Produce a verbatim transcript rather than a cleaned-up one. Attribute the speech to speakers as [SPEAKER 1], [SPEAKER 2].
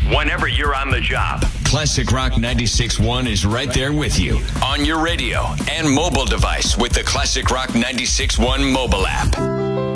[SPEAKER 1] whenever you're on the job.
[SPEAKER 2] Classic Rock ninety-six point one is right there with you on your radio and mobile device with the Classic Rock ninety-six point one mobile app.